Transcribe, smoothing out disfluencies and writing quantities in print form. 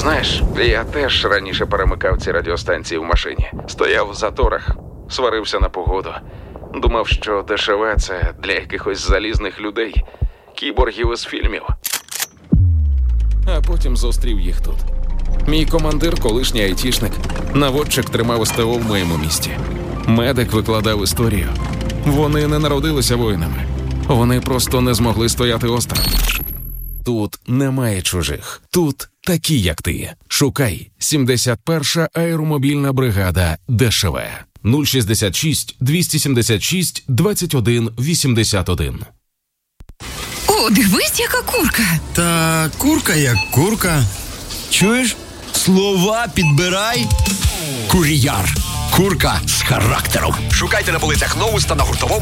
Знаєш, я теж раніше перемикав ці радіостанції в машині. Стояв в заторах, сварився на погоду. Думав, що ДШВ – це для якихось залізних людей, кіборгів із фільмів. А потім зустрів їх тут. Мій командир – колишній айтішник. Наводчик тримав СТО в моєму місті. Медик викладав історію. Вони не народилися воїнами. Вони просто не змогли стояти осторонь. Тут немає чужих. Тут такі, як ти. Шукай 71-ша аеромобільна бригада ДШВ. 066 276 21 81. О, дивись, яка курка. Та курка як курка. Чуєш? Слова підбирай. Кур'яр. Курка з характером. Шукайте на полицях Новус та на гуртовому